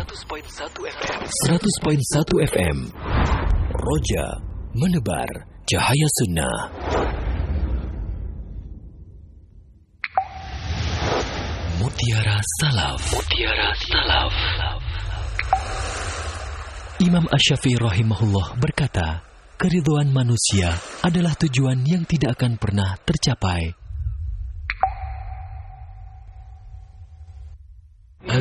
100.1 FM. Roja menebar cahaya sunnah. Mutiara Salaf. Imam Asy-Syafi'i rahimahullah berkata, keridhaan manusia adalah tujuan yang tidak akan pernah tercapai